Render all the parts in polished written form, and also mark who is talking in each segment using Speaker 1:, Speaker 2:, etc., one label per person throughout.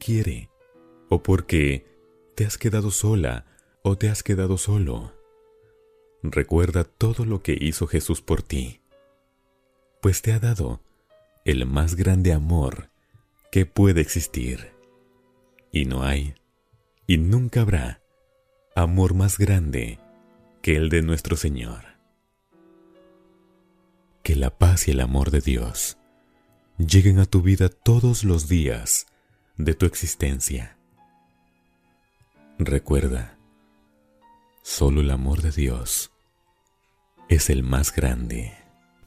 Speaker 1: quiere, o porque te has quedado sola o te has quedado solo. Recuerda todo lo que hizo Jesús por ti, pues te ha dado el más grande amor que puede existir. Y no hay, y nunca habrá, amor más grande que el de nuestro Señor. Que la paz y el amor de Dios lleguen a tu vida todos los días de tu existencia. Recuerda, solo el amor de Dios es el más grande.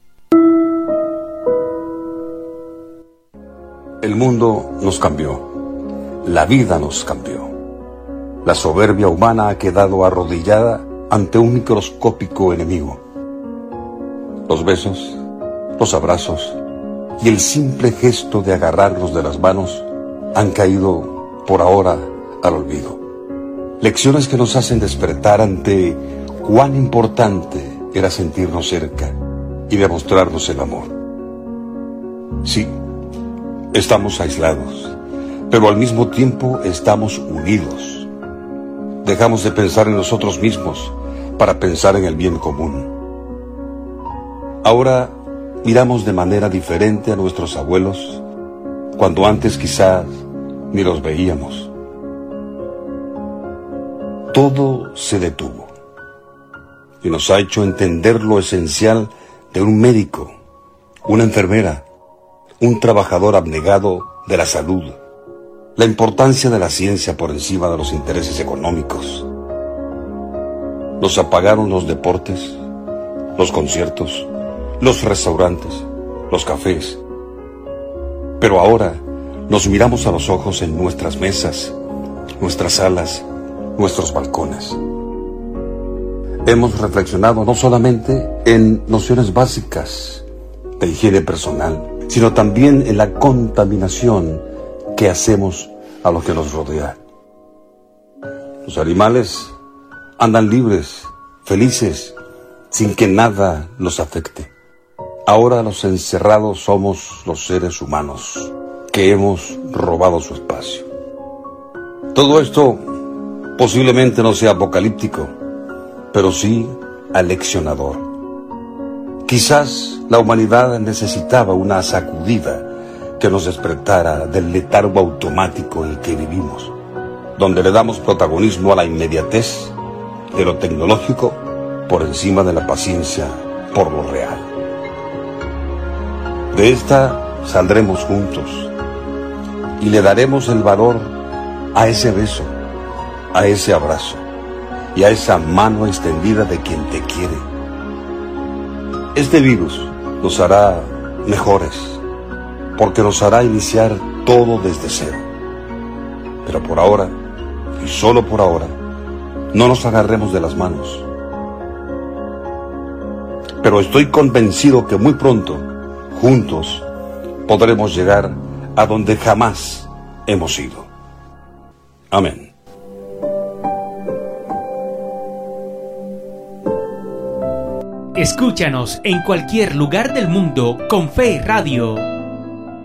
Speaker 2: El mundo nos cambió, la vida nos cambió. La soberbia humana ha quedado arrodillada ante un microscópico enemigo. Los besos, los abrazos y el simple gesto de agarrarnos de las manos han caído por ahora al olvido. Lecciones que nos hacen despertar ante cuán importante era sentirnos cerca y demostrarnos el amor. Sí, estamos aislados, pero al mismo tiempo estamos unidos. Dejamos de pensar en nosotros mismos para pensar en el bien común. Ahora miramos de manera diferente a nuestros abuelos, cuando antes quizás ni los veíamos. Todo se detuvo y nos ha hecho entender lo esencial de un médico, una enfermera, un trabajador abnegado de la salud, la importancia de la ciencia por encima de los intereses económicos. Nos apagaron los deportes, los conciertos, los restaurantes, los cafés. Pero ahora nos miramos a los ojos en nuestras mesas, nuestras salas, nuestros balcones. Hemos reflexionado no solamente en nociones básicas de higiene personal, sino también en la contaminación que hacemos a lo que nos rodea. Los animales andan libres, felices, sin que nada los afecte. Ahora los encerrados somos los seres humanos que hemos robado su espacio. Todo esto posiblemente no sea apocalíptico, pero sí aleccionador. Quizás la humanidad necesitaba una sacudida que nos despertara del letargo automático en que vivimos, donde le damos protagonismo a la inmediatez de lo tecnológico por encima de la paciencia por lo real. De esta saldremos juntos y le daremos el valor a ese beso, a ese abrazo y a esa mano extendida de quien te quiere. Este virus nos hará mejores, porque nos hará iniciar todo desde cero. Pero por ahora, y solo por ahora, no nos agarremos de las manos. Pero estoy convencido que muy pronto, juntos, podremos llegar a donde jamás hemos ido. Amén.
Speaker 3: Escúchanos en cualquier lugar del mundo con Fe Radio.